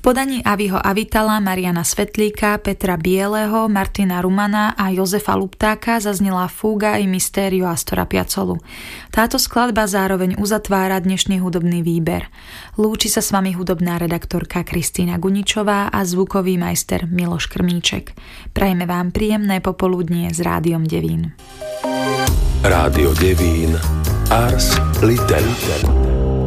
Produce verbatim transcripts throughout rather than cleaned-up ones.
podaní Aviho Avitala, Mariana Svetlíka, Petra Bieleho, Martina Rumana a Jozefa Luptáka zaznela fúga i Mystério Astora Piazzolu. Táto skladba zároveň uzatvára dnešný hudobný výber. Lúči sa s vami hudobná redaktorka Kristína Guničová a zvukový majster Miloš Krmíček. Prajeme vám príjemné popoludnie s Rádiom Devín. Rádio Devín, Ars Litera.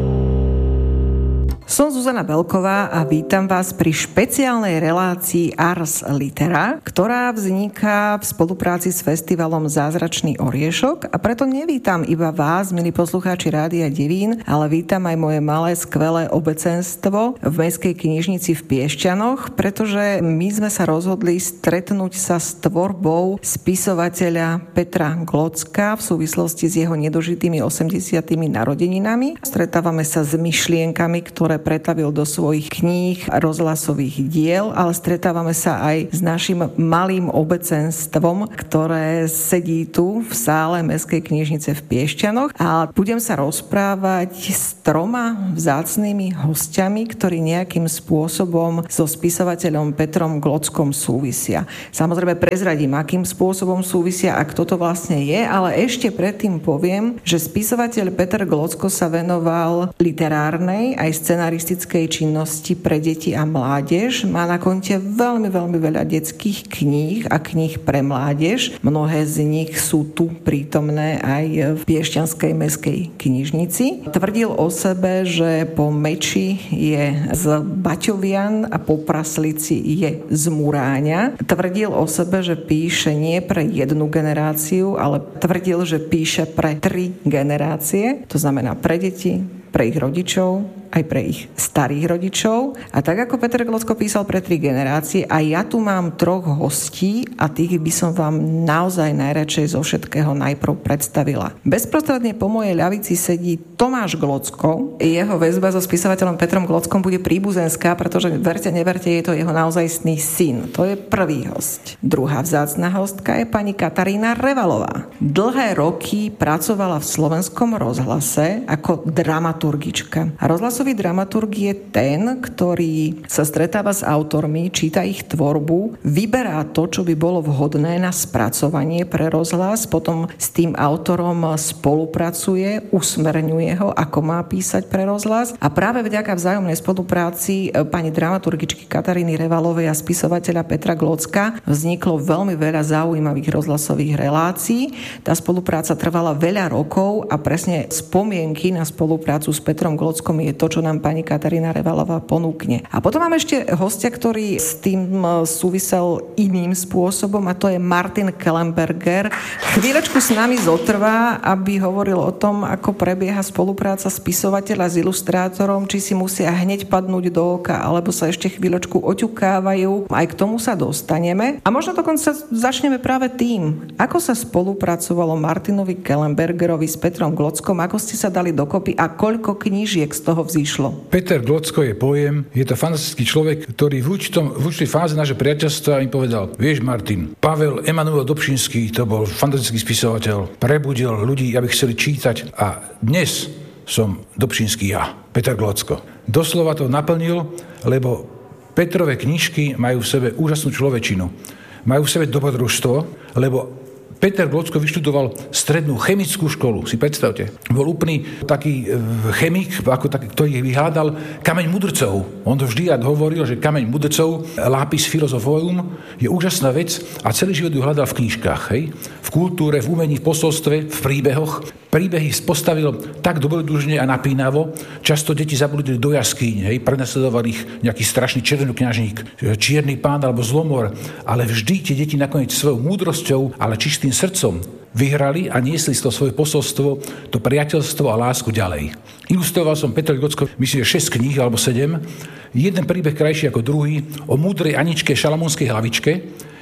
Som Zuzana Belková a vítam vás pri špeciálnej relácii Ars Litera, ktorá vzniká v spolupráci s festivalom Zázračný oriešok, a preto nevítam iba vás, milí poslucháči Rádia Devín, ale vítam aj moje malé skvelé obecenstvo v Mestskej knižnici v Piešťanoch, pretože my sme sa rozhodli stretnúť sa s tvorbou spisovateľa Petra Glocka v súvislosti s jeho nedožitými osemdesiatymi narodeninami. Stretávame sa s myšlienkami, ktoré pretavil do svojich kníh, rozhlasových diel, ale stretávame sa aj s našim malým obecenstvom, ktoré sedí tu v sále Mestskej knižnice v Piešťanoch, a budem sa rozprávať s troma vzácnymi hostiami, ktorí nejakým spôsobom so spisovateľom Petrom Glockom súvisia. Samozrejme prezradím, akým spôsobom súvisia a kto to vlastne je, ale ešte predtým poviem, že spisovateľ Peter Glocko sa venoval literárnej aj scenár scenaristickej činnosti pre deti a mládež. Má na konte veľmi, veľmi veľa detských kníh a kníh pre mládež. Mnohé z nich sú tu prítomné aj v Piešťanskej mestskej knižnici. Tvrdil o sebe, že po Meči je z Baťovian a po Praslici je z Muráňa. Tvrdil o sebe, že píše nie pre jednu generáciu, ale tvrdil, že píše pre tri generácie. To znamená pre deti, pre ich rodičov, aj pre ich starých rodičov. A tak ako Peter Glocko písal pre tri generácie, a ja tu mám troch hostí a tých by som vám naozaj najradšej zo všetkého najprv predstavila. Bezprostredne po mojej ľavici sedí Tomáš Glocko. Jeho väzba so spisovateľom Petrom Glockom bude príbuzenská, pretože verte, neverte, je to jeho naozajstný syn. To je prvý hosť. Druhá vzácna hostka je pani Katarína Revalová. Dlhé roky pracovala v Slovenskom rozhlase ako dramaturgička. A rozhlas dramaturg je ten, ktorý sa stretáva s autormi, číta ich tvorbu, vyberá to, čo by bolo vhodné na spracovanie pre rozhlas, potom s tým autorom spolupracuje, usmerňuje ho, ako má písať pre rozhlas, a práve vďaka vzájomnej spolupráci pani dramaturgičky Kataríny Revalovej a spisovateľa Petra Glocka vzniklo veľmi veľa zaujímavých rozhlasových relácií. Tá spolupráca trvala veľa rokov a presne spomienky na spoluprácu s Petrom Glockom je to, čo nám pani Katarína Revalová ponúkne. A potom máme ešte hostia, ktorý s tým súvisel iným spôsobom, a to je Martin Kellenberger. Chvíľočku s nami zotrvá, aby hovoril o tom, ako prebieha spolupráca spisovateľa s ilustrátorom, či si musia hneď padnúť do oka, alebo sa ešte chvíľočku oťukávajú. Aj k tomu sa dostaneme. A možno dokonca začneme práve tým, ako sa spolupracovalo Martinovi Kellenbergerovi s Petrom Glockom, ako ste sa dali dokopy a koľko knížiek z toho vzýšlo. Peter Glocko je pojem, je to fantastický človek, ktorý v, určitom, v určitej fáze nášho priateľstva mi povedal: vieš, Martin, Pavel Emanuel Dobšinský, to bol fantastický spisovateľ, prebudil ľudí, aby chceli čítať, a dnes som Dobšinský ja, Peter Glocko. Doslova to naplnil, lebo Petrove knižky majú v sebe úžasnú človečinu. Majú v sebe dobrodružstvo, lebo Peter Glocko vyštudoval strednú chemickú školu, si predstavte. Bol úplný taký chemik, ako taký, ktorý vyhľadal kameň mudrcov. On to vždy hovoril, že kameň mudrcov, lápis filozoforum, je úžasná vec, a celý život ju hľadal v knižkách. Hej? V kultúre, v umení, v posolstve, v príbehoch. Príbehy postavil tak dobrodružne a napínavo. Často deti zabudli do jaskýň, hej? Prenasledoval ich nejaký strašný červenokňažník, čierny pán alebo zlomor. Ale vždy tie deti nakoniec svojou múdrosťou, ale čistým srdcom vyhrali a niesli z toho svoje posolstvo, to priateľstvo a lásku ďalej. Ilustroval som Peter Glocko, myslím, že šesť kníh alebo sedem. Jeden príbeh krajší ako druhý o múdrej Aničke Šalamúnskej hlavičke.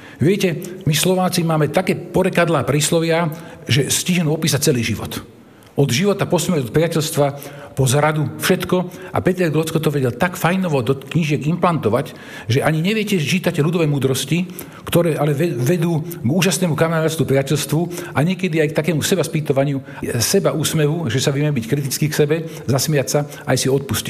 Viete, my Slováci máme také porekadlá príslovia, že stihnú opísať celý život. Od života po smrť, od priateľstva po zradu, všetko. A Peter Glocko to vedel tak fajnovo do knížiek implantovať, že ani neviete, že čítate ľudové múdrosti, ktoré ale vedú k úžasnému kamarátstvu, priateľstvu a niekedy aj k takému seba spýtovaniu, seba úsmevu, že sa vieme byť kritickí k sebe, zasmiať sa, aj si odpustiť.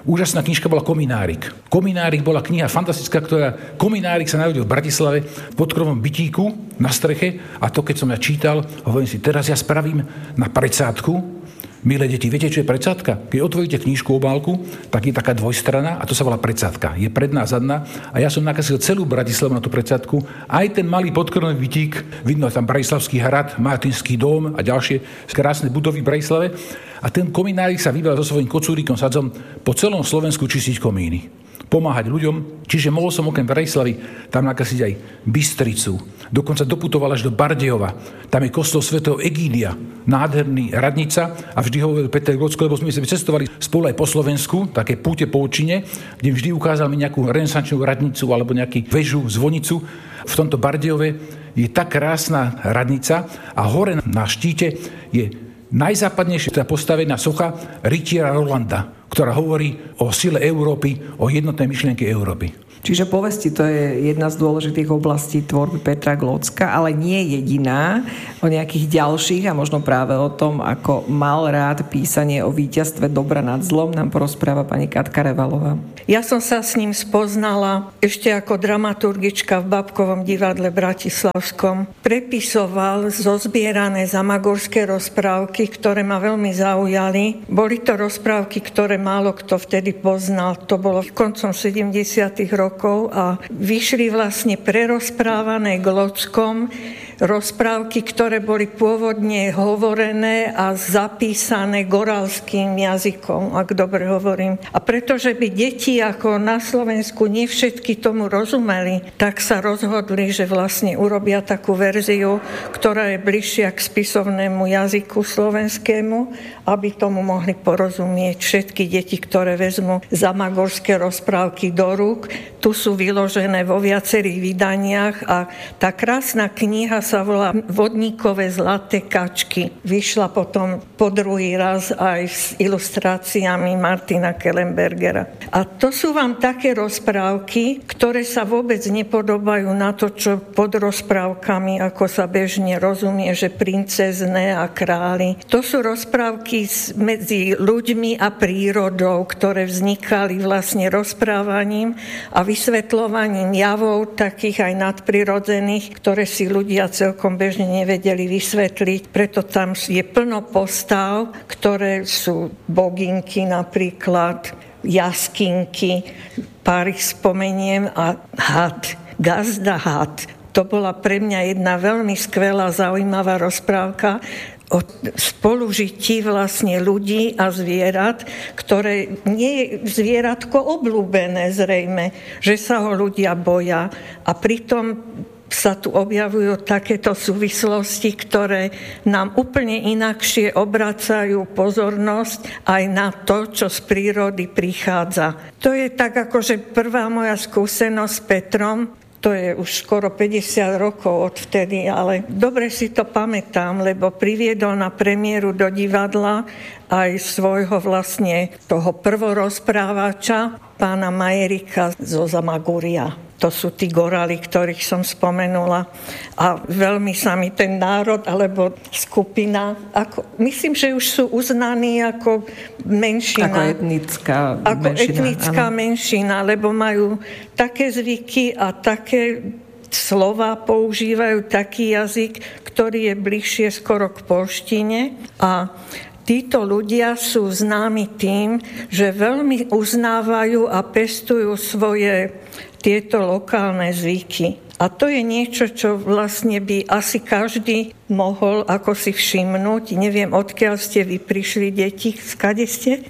Úžasná knižka bola Kominárik. Kominárik bola kniha fantastická, ktorá... Kominárik sa narodil v Bratislave v podkrovom bytíku na streche a to, keď som ja čítal, hovorím si, teraz ja spravím na predsádku. Milé deti, viete, čo je predsádka? Keď otvoríte knižku, obálku, tak je taká dvojstrana a to sa volá predsádka. Je predná, zadná a ja som nakreslil celú Bratislavu na tú predsádku. Aj ten malý podkromový bytík, vidno tam Bratislavský hrad, Martinský dom a ďalšie krásne budovy v Bratislave. A ten kominárik sa vybral so svojím kocúrikom sadzom po celom Slovensku čistiť komíny. Pomáhať ľuďom. Čiže mohol som okrem Bratislavy tam nakresliť aj Bystricu. Dokonca doputoval až do Bardejova. Tam je kostol svätého Egídia, nádherný, radnica. A vždy hovoril Peter Glocko, lebo sme cestovali spolu aj po Slovensku, také púte po Účine, kde vždy ukázal mi nejakú renesančnú radnicu alebo nejakú väžu, zvonicu. V tomto Bardejove je tak krásna radnica a hore na štíte je najzápadnejšia postavená socha rytiera Rolanda, ktorá hovorí o sile Európy, o jednotnej myšlienke Európy. Čiže povesti, to je jedna z dôležitých oblastí tvorby Petra Glocka, ale nie jediná. O nejakých ďalších a možno práve o tom, ako mal rád písanie o víťazstve dobra nad zlom, nám porozpráva pani Katka Revalová. Ja som sa s ním spoznala ešte ako dramaturgička v Babkovom divadle bratislavskom. Prepisoval zozbierané zamagorské rozprávky, ktoré ma veľmi zaujali. Boli to rozprávky, ktoré málo kto vtedy poznal. To bolo koncom sedemdesiatych rokov a vyšli vlastne prerozprávané Glockom rozprávky, ktoré boli pôvodne hovorené a zapísané goralským jazykom, ak dobre hovorím. A pretože by deti ako na Slovensku nie všetky tomu rozumeli, tak sa rozhodli, že vlastne urobia takú verziu, ktorá je bližšia k spisovnému jazyku slovenskému, aby tomu mohli porozumieť všetky deti, ktoré vezmú zamagorské rozprávky do rúk. Tu sú vyložené vo viacerých vydaniach a tá krásna kniha sa volá Vodníkové zlaté kačky. Vyšla potom po druhý raz aj s ilustráciami Martina Kellenbergera. A to sú vám také rozprávky, ktoré sa vôbec nepodobajú na to, čo pod rozprávkami, ako sa bežne rozumie, že princezné a králi. To sú rozprávky medzi ľuďmi a prírodou, ktoré vznikali vlastne rozprávaním a vysvetľovaním javov takých aj nadprirodzených, ktoré si ľudia celkom bežne nevedeli vysvetliť. Preto tam je plno postav, ktoré sú boginky napríklad, jaskinky, pár ich spomeniem a had, gazda had. To bola pre mňa jedna veľmi skvelá, zaujímavá rozprávka o spolužití vlastne ľudí a zvierat, ktoré nie je zvieratko obľúbené zrejme, že sa ho ľudia boja a pritom sa tu objavujú takéto súvislosti, ktoré nám úplne inakšie obracajú pozornosť aj na to, čo z prírody prichádza. To je tak akože prvá moja skúsenosť s Petrom. To je už skoro päťdesiat rokov odvtedy, ale dobre si to pamätám, lebo priviedol na premiéru do divadla aj svojho vlastne toho prvorozprávača, pána Majerika zo Zamagúria. To sú tí gorali, ktorých som spomenula. A veľmi sa mi ten národ, alebo skupina, ako, myslím, že už sú uznaní ako menšina. Ako etnická ako menšina. Ako etnická áno. menšina, lebo majú také zvyky a také slova používajú, taký jazyk, ktorý je bližšie skoro k poľštine. A títo ľudia sú známi tým, že veľmi uznávajú a pestujú svoje tieto lokálne zvyky. A to je niečo, čo vlastne by asi každý mohol ako si všimnúť. Neviem, odkiaľ ste vy prišli, deti? Skade ste?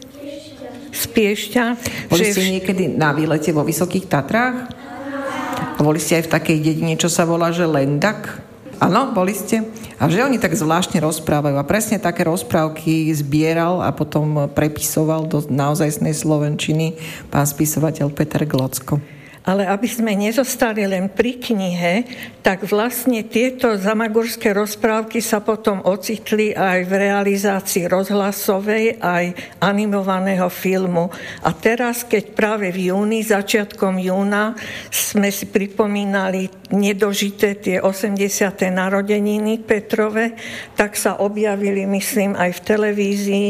Z Piešťa. Boli ste niekedy na výlete vo Vysokých Tatrách? A boli ste aj v takej dedine, čo sa volá, že Lendak? Áno, boli ste? A že oni tak zvláštne rozprávajú. A presne také rozprávky zbieral a potom prepisoval do naozajstnej slovenčiny pán spisovateľ Peter Glocko. Ale aby sme nezostali len pri knihe, tak vlastne tieto zamagurské rozprávky sa potom ocitli aj v realizácii rozhlasovej, aj animovaného filmu. A teraz, keď práve v júni, začiatkom júna, sme si pripomínali nedožité tie osemdesiate narodeniny Petrove, tak sa objavili, myslím, aj v televízii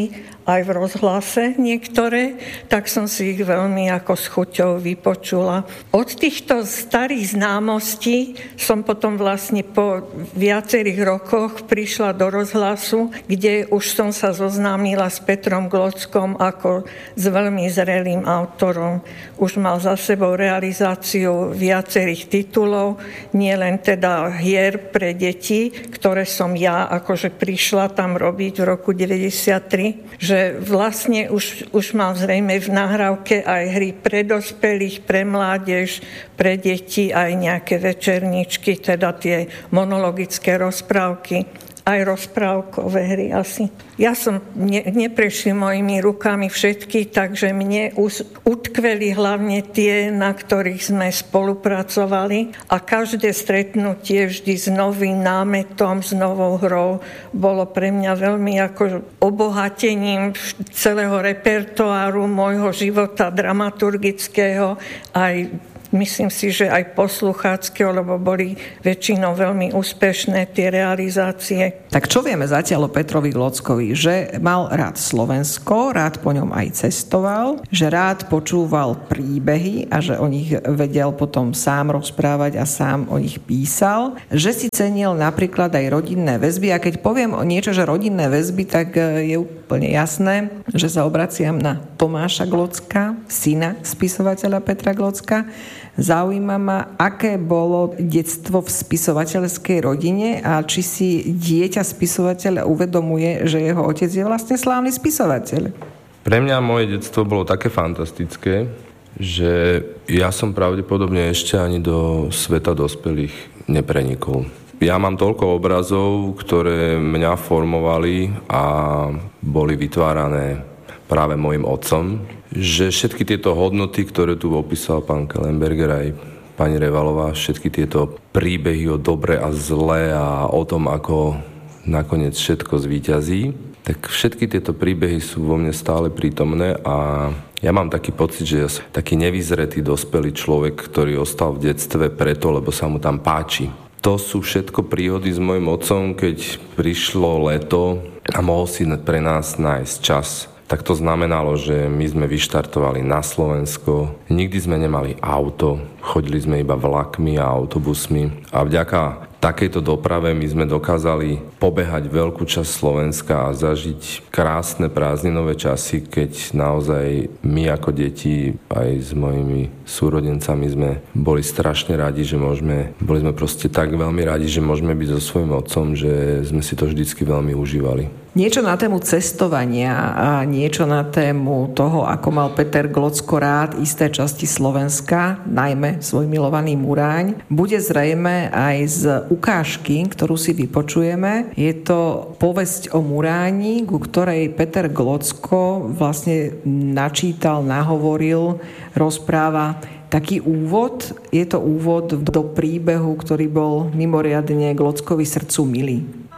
aj v rozhlase niektoré, tak som si ich veľmi ako s chuťou vypočula. Od týchto starých známostí som potom vlastne po viacerých rokoch prišla do rozhlasu, kde už som sa zoznámila s Petrom Glockom ako s veľmi zrelým autorom. Už mal za sebou realizáciu viacerých titulov, nie len teda hier pre deti, ktoré som ja akože prišla tam robiť v roku deväťdesiattri, že vlastne už, už mal zrejme v nahrávke aj hry pre dospelých, pre mládež, pre deti, aj nejaké večerníčky, teda tie monologické rozprávky, aj rozprávkové hry asi. Ja som ne, neprešli mojimi rukami všetky, takže mne us, utkveli hlavne tie, na ktorých sme spolupracovali a každé stretnutie vždy s novým námetom, s novou hrou bolo pre mňa veľmi ako obohatením celého repertoáru môjho života dramaturgického, aj myslím si, že aj poslucháckeho, lebo boli väčšinou veľmi úspešné tie realizácie. Tak čo vieme zatiaľ o Petrovi Glockovi? Že mal rád Slovensko, rád po ňom aj cestoval, že rád počúval príbehy a že o nich vedel potom sám rozprávať a sám o nich písal, že si cenil napríklad aj rodinné väzby a keď poviem o niečo, že rodinné väzby, tak je úplne jasné, že sa obraciam na Tomáša Glocka, syna spisovateľa Petra Glocka. Zaujíma ma, aké bolo detstvo v spisovateľskej rodine a či si dieťa spisovateľa uvedomuje, že jeho otec je vlastne slávny spisovateľ. Pre mňa moje detstvo bolo také fantastické, že ja som pravdepodobne ešte ani do sveta dospelých neprenikol. Ja mám toľko obrazov, ktoré mňa formovali a boli vytvárané práve môjim otcom, že všetky tieto hodnoty, ktoré tu opísal pán Kellenberger aj pani Revalová, všetky tieto príbehy o dobre a zle a o tom, ako nakoniec všetko zvíťazí, tak všetky tieto príbehy sú vo mne stále prítomné a ja mám taký pocit, že ja som taký nevyzretý dospelý človek, ktorý ostal v detstve preto, lebo sa mu tam páči. To sú všetko príhody s mojim otcom, keď prišlo leto a mohol si pre nás nájsť čas. Tak to znamenalo, že my sme vyštartovali na Slovensko. Nikdy sme nemali auto, chodili sme iba vlakmi a autobusmi. A vďaka takejto doprave my sme dokázali pobehať veľkú časť Slovenska a zažiť krásne prázdninové časy, keď naozaj my ako deti aj s mojimi súrodencami sme boli strašne radi, že môžeme, boli sme proste tak veľmi radi, že môžeme byť so svojím otcom, že sme si to vždycky veľmi užívali. Niečo na tému cestovania a niečo na tému toho, ako mal Peter Glocko rád isté časti Slovenska, najmä svoj milovaný Muráň, bude zrejme aj z ukážky, ktorú si vypočujeme. Je to povesť o Muráni, ku ktorej Peter Glocko vlastne načítal, nahovoril, rozpráva taký úvod. Je to úvod do príbehu, ktorý bol mimoriadne Glockovi srdcu milý.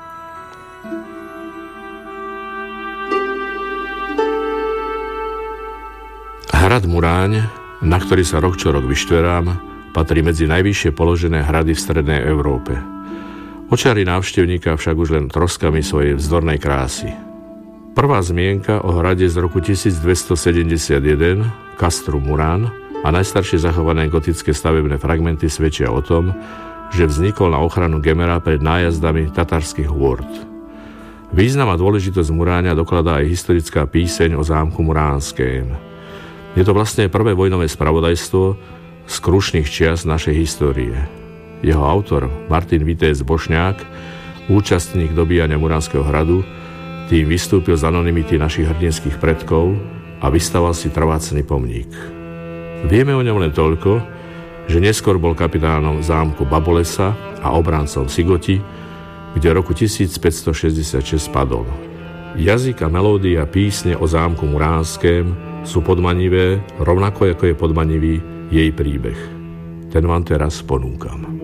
Hrad Muráň, na ktorý sa rok čo rok vyštverám, patrí medzi najvyššie položené hrady v strednej Európe. Očary návštevníka však už len troskami svojej vzdornej krásy. Prvá zmienka o hrade z roku tisícdvestosedemdesiatjeden, Castrum Murán, a najstaršie zachované gotické stavebné fragmenty svedčia o tom, že vznikol na ochranu Gemera pred nájazdami tatarských hôrd. Význam a dôležitosť Muráňa dokladá aj historická píseň o zámku Muránském. Je to vlastne prvé vojnové spravodajstvo z krušných čias našej histórie. Jeho autor, Martin Vitéz Bošňák, účastník dobíjania Muránskeho hradu, tým vystúpil z anonymity našich hrdinských predkov a vystaval si trvácny pomník. Vieme o ňom len toľko, že neskôr bol kapitánom zámku Babolesa a obrancom Sigoti, kde roku tisícpäťstošesťdesiatšesť padol. Jazyk a melódia písne o zámku Muránském sú podmanivé, rovnako ako je podmanivý jej príbeh. Ten vám teraz ponúkam.